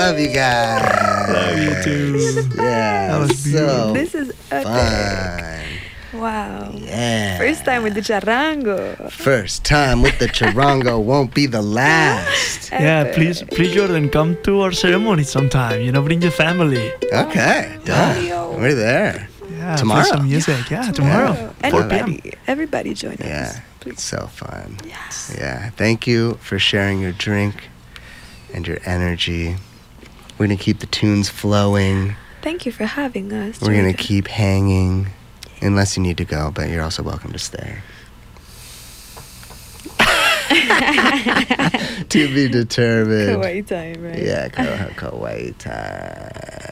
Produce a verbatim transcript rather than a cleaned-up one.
love you guys. Love you too. Yeah, That was so beautiful. This is epic. fun. Wow. Yeah. First time with the charango. First time with the charango won't be the last. Yeah, Epic. please, please, Jordan, come to our ceremony sometime. You know, bring your family. Okay, done. Yo. We're there. Yeah, Tomorrow. play some music. Yeah, tomorrow. Tomorrow. four p.m. Everybody, everybody join us. Yeah, Please. it's so fun. Yes. Yeah, thank you for sharing your drink and your energy. We're gonna keep the tunes flowing. Thank you for having us. We're gonna Jordan. keep hanging, unless you need to go, but you're also welcome to stay. To be determined. Kawaii time, right? Yeah, ka- kawaii time.